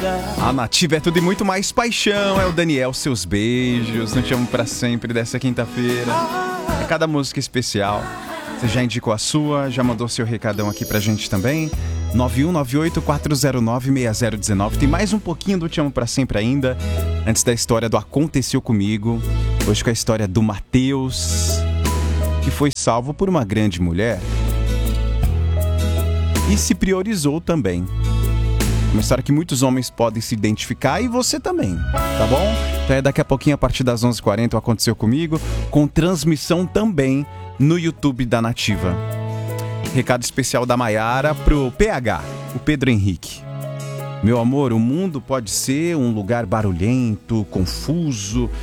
A Nativa é tudo e muito mais paixão. É o Daniel, seus beijos. Não te amo pra sempre dessa quinta-feira. É cada música especial. Você já indicou a sua, já mandou seu recadão aqui pra gente também. 9198-409-6019. Tem mais um pouquinho do Te Amo Pra Sempre ainda, antes da história do Aconteceu Comigo. Hoje com a história do Matheus, que foi salvo por uma grande mulher e se priorizou também. Uma história que muitos homens podem se identificar e você também, tá bom? Então daqui a pouquinho, a partir das 11h40, Aconteceu Comigo, com transmissão também no YouTube da Nativa. Recado especial da Maiara pro PH, o Pedro Henrique. Meu amor, o mundo pode ser um lugar barulhento, confuso,